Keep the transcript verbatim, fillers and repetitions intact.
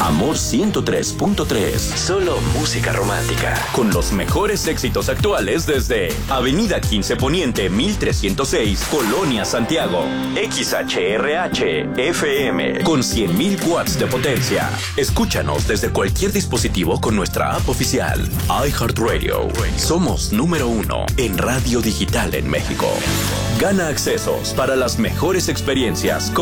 Amor ciento tres punto tres. Solo música romántica. Con los mejores éxitos actuales desde Avenida quince Poniente mil trescientos seis, Colonia Santiago. X H R H F M con cien mil watts de potencia. Escúchanos desde cualquier dispositivo con nuestra app oficial. iHeartRadio. Somos número uno en radio digital en México. Gana accesos para las mejores experiencias con